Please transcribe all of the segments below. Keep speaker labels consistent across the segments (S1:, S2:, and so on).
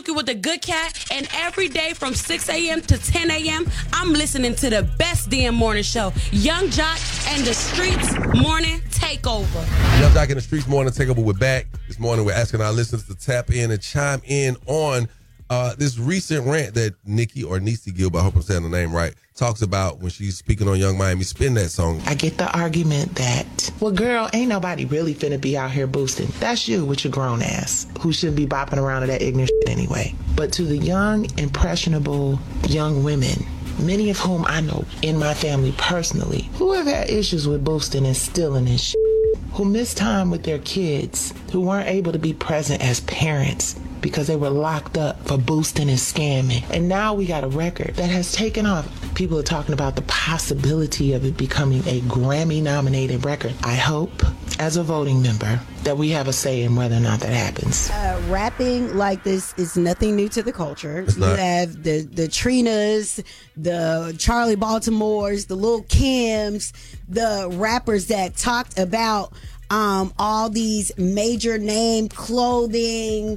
S1: Suki with the Good Cat, and every day from 6 a.m. to 10 a.m., I'm listening to the best damn morning show, Young Jock and the Streets Morning Takeover.
S2: Young Jock and the Streets Morning Takeover. We're back. This morning we're asking our listeners to tap in and chime in on this recent rant that Nikki, or Niecy Gilbert, I hope I'm saying the name right, talks about when she's speaking on Young Miami. Spin that song.
S3: I get the argument that, well, girl, ain't nobody really finna be out here boosting. That's you with your grown ass, who shouldn't be bopping around to that ignorant shit anyway. But to the young, impressionable young women, many of whom I know in my family personally, who have had issues with boosting and stealing and shit, who miss time with their kids, who weren't able to be present as parents because they were locked up for boosting and scamming. And now we got a record that has taken off. People are talking about the possibility of it becoming a Grammy-nominated record. I hope, as a voting member, that we have a say in whether or not that happens.
S4: Rapping like this is nothing new to the culture.
S2: It's not.
S4: You have the Trinas, the Charlie Baltimores, the Lil' Kims, the rappers that talked about all these major name clothing,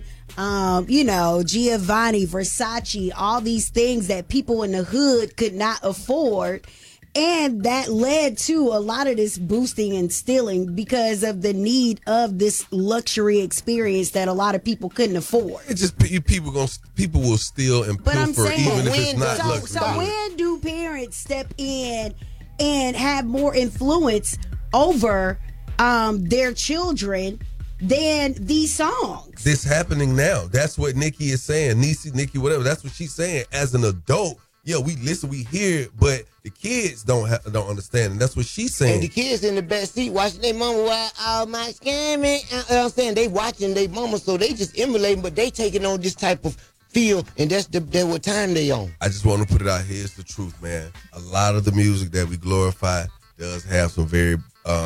S4: Giovanni, Versace, all these things that people in the hood could not afford. And that led to a lot of this boosting and stealing because of the need of this luxury experience that a lot of people couldn't afford.
S2: It's just people will steal and
S4: But I'm
S2: pilfer
S4: saying,
S2: even if it's not
S4: so
S2: luxury.
S4: when do parents step in and have more influence over their children than these songs?
S2: This happening now. That's what Nikki is saying. Nikki, whatever. That's what she's saying. As an adult, yeah, we listen, we hear it, but the kids don't understand, and that's what she's saying.
S5: And the kids in the back seat watching their mama while all my scamming. You know what I'm saying? They watching their mama, so they just emulating, but they taking on this type of feel, and that's what time they on.
S2: I just want to put it out here. It's the truth, man. A lot of the music that we glorify does have some very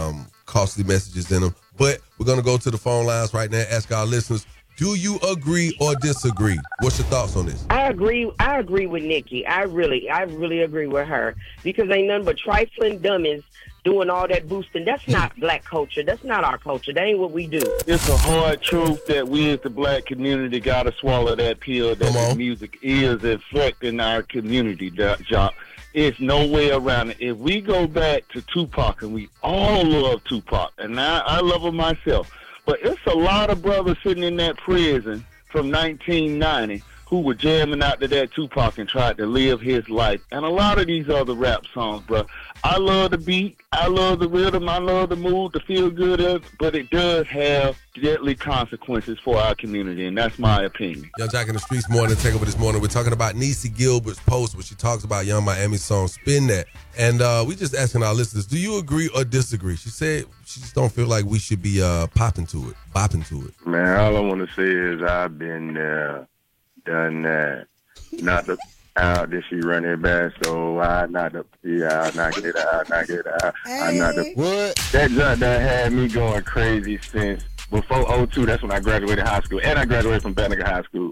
S2: costly messages in them. But we're going to go to the phone lines right now, ask our listeners, do you agree or disagree? What's your thoughts on this?
S6: I agree with Nikki. I really agree with her, because ain't nothing but trifling dummies doing all that boosting. That's not black culture. That's not our culture. That ain't what we do.
S7: It's a hard truth that we as the black community got to swallow that pill that the music is affecting our community, Jock. It's no way around it. If we go back to Tupac, and we all love Tupac, and I love him myself, but it's a lot of brothers sitting in that prison from 1990 who were jamming out to that Tupac and tried to live his life. And a lot of these other rap songs, bro. I love the beat, I love the rhythm, I love the mood, the feel good of it, but it does have deadly consequences for our community, and that's my opinion.
S2: Young Jock in the Streets Morning Takeover this morning. We're talking about Niecy Gilbert's post where she talks about Young Miami's song Spin That. And we just asking our listeners, do you agree or disagree? She said she just don't feel like we should be bopping to it.
S8: Man, all I want to say is I've been there, done that. Not the out that she run it back, so I not the I not get out. I not the
S5: what?
S8: That junk that had me going crazy since before '02. That's when I graduated high school, and I graduated from Banneker High School.